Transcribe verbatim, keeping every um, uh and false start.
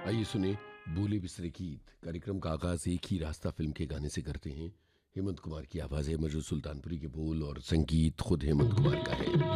आइए सुने बोले बिसरे गीत। कार्यक्रम का आगाज एक ही रास्ता फिल्म के गाने से करते हैं। हेमंत कुमार की आवाज़ है, मजरू सुल्तानपुरी के बोल और संगीत खुद हेमंत कुमार का है।